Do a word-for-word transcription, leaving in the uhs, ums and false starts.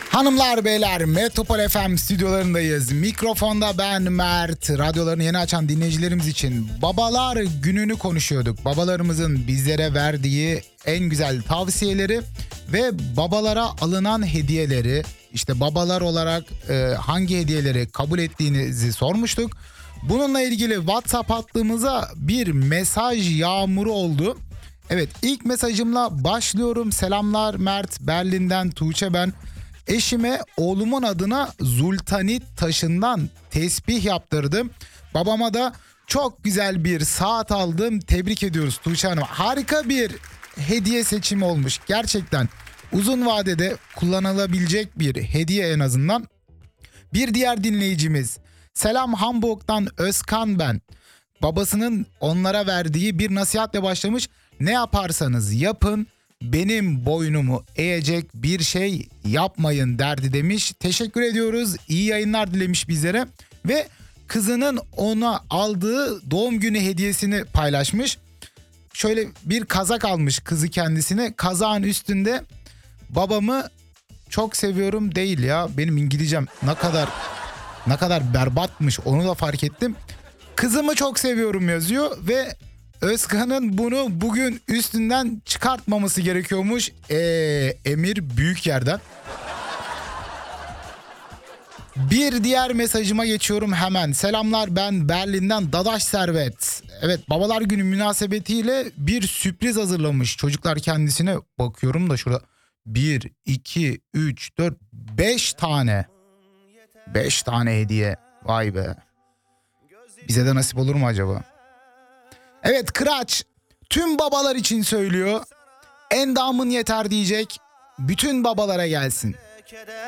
Hanımlar beyler, Metropol F M stüdyolarındayız. Mikrofonda ben Mert. Radyolarını yeni açan dinleyicilerimiz için Babalar Günü'nü konuşuyorduk. Babalarımızın bizlere verdiği en güzel tavsiyeleri ve babalara alınan hediyeleri, işte babalar olarak e, hangi hediyeleri kabul ettiğinizi sormuştuk. Bununla ilgili WhatsApp hattımıza bir mesaj yağmuru oldu. Evet, ilk mesajımla başlıyorum. Selamlar Mert, Berlin'den Tuğçe ben. Eşime oğlumun adına Zultanit taşından tesbih yaptırdım. Babama da çok güzel bir saat aldım. Tebrik ediyoruz Tuğçe Hanım. Harika bir hediye seçimi olmuş. Gerçekten uzun vadede kullanılabilecek bir hediye en azından. Bir diğer dinleyicimiz. Selam Hamburg'dan Özkan ben. Babasının onlara verdiği bir nasihatle başlamış. Ne yaparsanız yapın, benim boynumu eğecek bir şey yapmayın derdi demiş. Teşekkür ediyoruz. İyi yayınlar dilemiş bizlere. Ve kızının ona aldığı doğum günü hediyesini paylaşmış. Şöyle bir kazak almış kızı kendisine. Kazağın üstünde babamı çok seviyorum değil ya. Benim İngilizcem ne kadar ne kadar berbatmış, onu da fark ettim. Kızımı çok seviyorum yazıyor ve Özkan'ın bunu bugün üstünden çıkartmaması gerekiyormuş. Ee, emir büyük yerden. Bir diğer mesajıma geçiyorum hemen. Selamlar, ben Berlin'den Dadaş Servet. Evet, Babalar Günü münasebetiyle bir sürpriz hazırlamış. Çocuklar kendisine, bakıyorum da şurada bir, iki, üç, dört, beş tane. beş tane hediye. Vay be. Bize de nasip olur mu acaba? Evet, Kıraç tüm babalar için söylüyor. Endamın yeter diyecek. Bütün babalara gelsin.